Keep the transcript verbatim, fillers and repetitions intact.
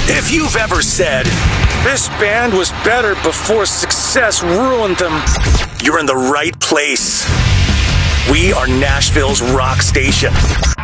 If you've ever said, "This band was better before success ruined them," you're in the right place. We are Nashville's rock station.